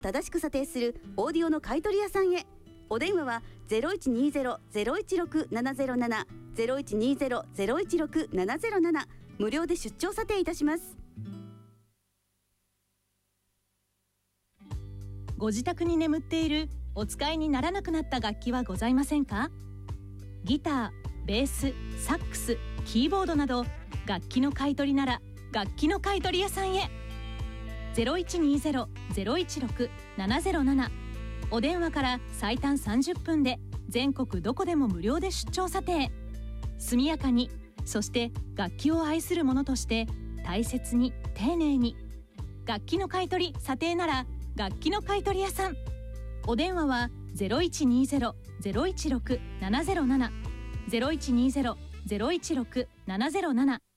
正しく査定するオーディオの買取屋さんへ。お電話は 0120-016-707 0120-016-707 無料で出張査定いたします。 ご自宅に眠っているお使いにならなくなった楽器はございませんか？ギター、ベース、サックス、キーボードなど楽器の買い取りなら楽器の買い取り屋さんへ。 0120-016-707 お電話から最短30分で全国どこでも無料で出張査定。速やかに、そして楽器を愛する者として大切に丁寧に。楽器の買い取り査定なら楽器の買い取り屋さん。お電話は 0120-016-707 0120-016-707